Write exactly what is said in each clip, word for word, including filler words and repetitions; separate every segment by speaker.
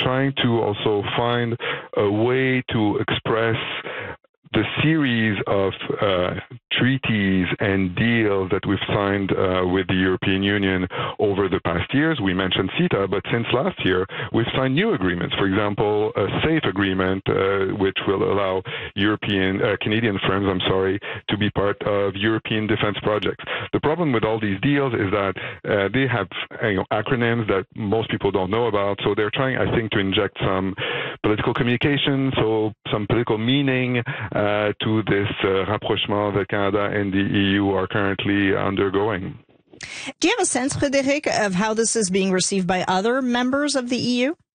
Speaker 1: trying to also find a way to express the series of uh, treaties and deals that we've signed uh, with the European Union over the past years. We mentioned CETA, but since last year, we've signed new agreements. For example, a SAFE agreement, uh, which will allow European, uh, Canadian firms, I'm sorry, to be part of European defense projects. The problem with all these deals is that uh, they have you know, acronyms that most people don't know about, so they're trying, I think, to inject some political communication, so some political meaning uh, to this uh, rapprochement that Canada and the E U are currently undergoing.
Speaker 2: Do you have a sense, Frédéric, of how this is being received by other members of the E U?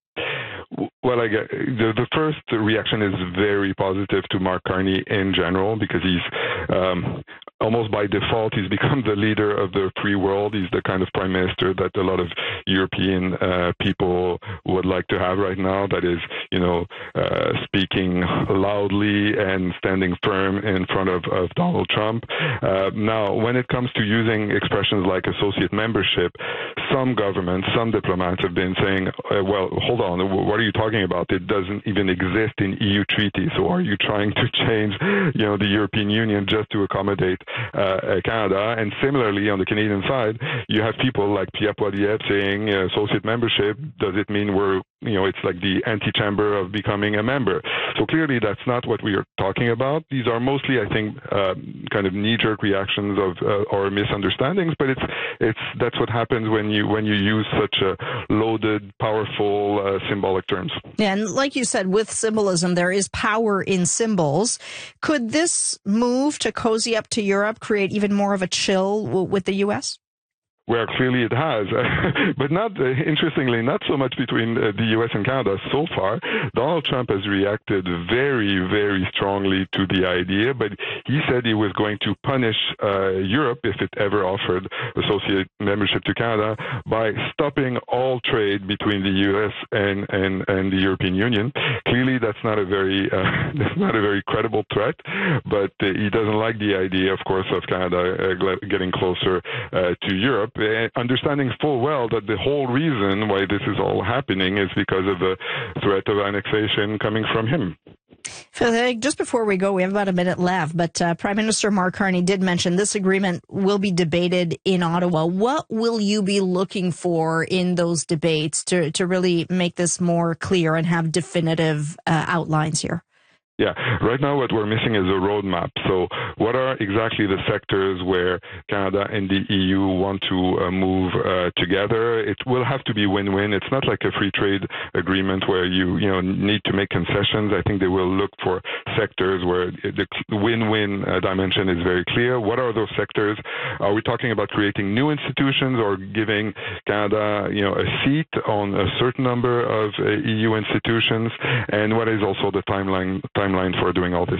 Speaker 1: Well, I get, the, the first reaction is very positive to Mark Carney in general, because he's um, almost by default, he's become the leader of the free world. He's the kind of prime minister that a lot of European uh, people would like to have right now, that is, you know, uh, speaking loudly and standing firm in front of, of Donald Trump. Uh, now, when it comes to using expressions like associate membership, some governments, some diplomats have been saying, uh, well, hold on, what are you talking about? It doesn't even exist in E U treaties. So are you trying to change, you know, the European Union just to accommodate uh, Canada? And similarly, on the Canadian side, you have people like Pierre Poilievre saying uh, associate membership, does it mean we're, you know, it's like the antechamber of becoming a member? So clearly that's not what we are talking about. These are mostly, I think, uh, kind of knee-jerk reactions of uh, or misunderstandings, but it's it's that's what happens when you when you use such a loaded, powerful, uh, symbolic terms.
Speaker 2: Yeah, and like you said, with symbolism, there is power in symbols. Could this move to cozy up to Europe create even more of a chill w- with the U S?
Speaker 1: Well, clearly it has, but not, uh, interestingly, not so much between uh, the U S and Canada so far. Donald Trump has reacted very, very strongly to the idea, but he said he was going to punish uh, Europe if it ever offered associate membership to Canada by stopping all trade between the U S and, and, and the European Union. Clearly, that's not a very, uh, that's not a very credible threat, but uh, he doesn't like the idea, of course, of Canada uh, getting closer uh, to Europe. Understanding full well that the whole reason why this is all happening is because of the threat of annexation coming from him.
Speaker 2: Frédéric, just before we go, we have about a minute left, but uh, Prime Minister Mark Carney did mention this agreement will be debated in Ottawa. What will you be looking for in those debates to, to really make this more clear and have definitive uh, outlines here?
Speaker 1: Yeah, right now what we're missing is a roadmap. So what are exactly the sectors where Canada and the E U want to uh, move uh, together? It will have to be win-win. It's not like a free trade agreement where you, you know, need to make concessions. I think they will look for sectors where the win-win uh, dimension is very clear. What are those sectors? Are we talking about creating new institutions or giving Canada, you know, a seat on a certain number of uh, E U institutions? And what is also the timeline timeline for doing all this?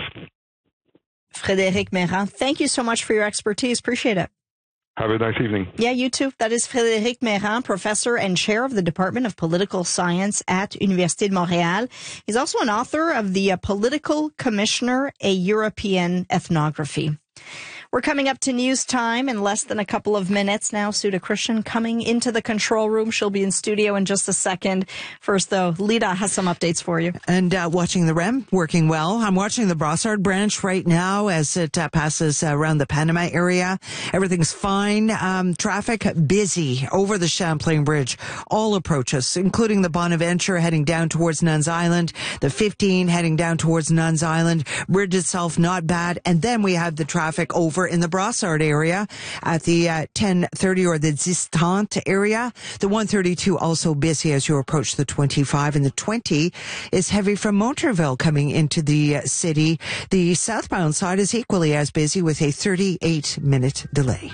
Speaker 2: Frédéric Meyrand, thank you so much for your expertise. Appreciate it.
Speaker 1: Have a nice evening.
Speaker 2: Yeah, you too. That is Frédéric Meyrand, professor and chair of the Department of Political Science at Université de Montréal. He's also an author of the uh, Political Commissioner, a European Ethnography. We're coming up to news time in less than a couple of minutes now. Suda Christian coming into the control room. She'll be in studio in just a second. First, though, Lita has some updates for you.
Speaker 3: And uh, watching the R E M working well. I'm watching the Brossard branch right now as it uh, passes uh, around the Panama area. Everything's fine. Um, traffic busy over the Champlain Bridge. All approaches, including the Bonaventure heading down towards Nuns Island, the fifteen heading down towards Nuns Island. Bridge itself not bad. And then we have the traffic over in the Brossard area at the uh, ten thirty or the Distante area. The one thirty-two also busy as you approach the twenty-five, and the twenty is heavy from Monterville coming into the uh, city. The southbound side is equally as busy with a thirty-eight minute delay.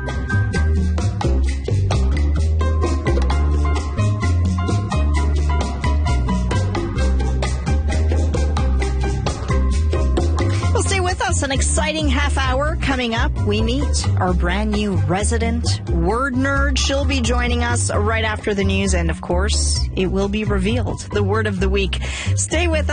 Speaker 2: An exciting half hour coming up. We meet our brand new resident word nerd. She'll be joining us right after the news. And of course, it will be revealed the word of the week. Stay with us.